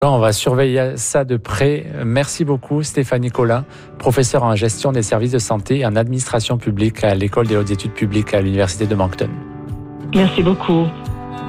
On va surveiller ça de près. Merci beaucoup Stéphanie Collin, professeure en gestion des services de santé et en administration publique à l'École des hautes études publiques à l'Université de Moncton. Merci beaucoup.